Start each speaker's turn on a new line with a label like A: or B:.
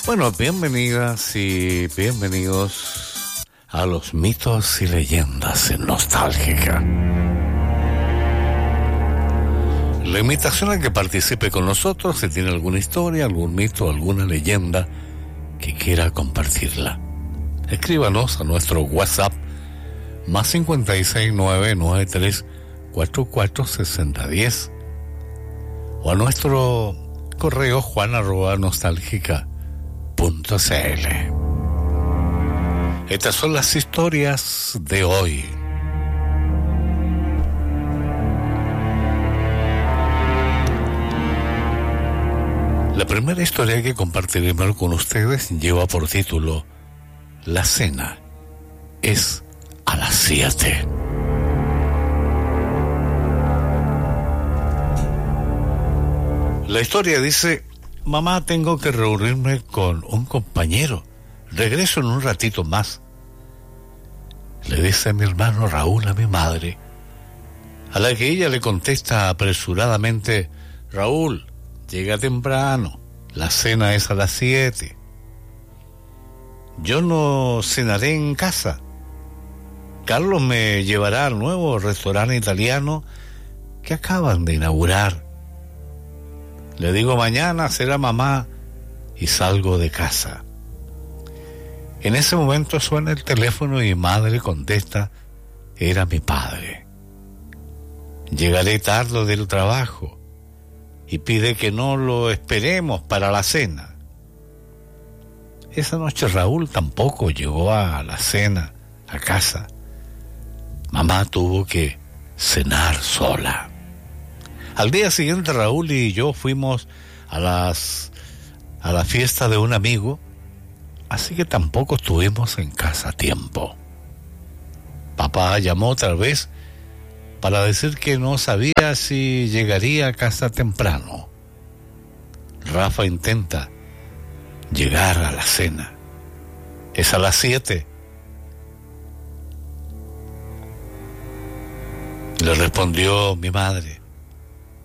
A: Bueno, bienvenidas y bienvenidos a los mitos y leyendas en Nostálgica. La invitación a que participe con nosotros, si tiene alguna historia, algún mito, alguna leyenda que quiera compartirla. Escríbanos a nuestro WhatsApp más 56993446010 o a nuestro correo juan@nostalgica.cl. Estas son las historias de hoy. La primera historia que compartiremos con ustedes lleva por título La cena es a las 7. La historia dice: mamá, tengo que reunirme con un compañero. Regreso en un ratito más. Le dice mi hermano Raúl a mi madre, a la que ella le contesta apresuradamente: Raúl, llega temprano, la cena es a las 7. Yo no cenaré en casa. Carlos me llevará al nuevo restaurante italiano que acaban de inaugurar. Le digo mañana será mamá y salgo de casa. En ese momento suena el teléfono y mi madre contesta: era mi padre. Llegaré tarde del trabajo y pide que no lo esperemos para la cena. Esa noche Raúl tampoco llegó a la cena, a casa. Mamá tuvo que cenar sola. Al día siguiente Raúl y yo fuimos a la fiesta de un amigo, así que tampoco estuvimos en casa a tiempo. Papá llamó otra vez para decir que no sabía si llegaría a casa temprano. Rafa intenta llegar a la cena. Es a las 7. Le respondió mi madre: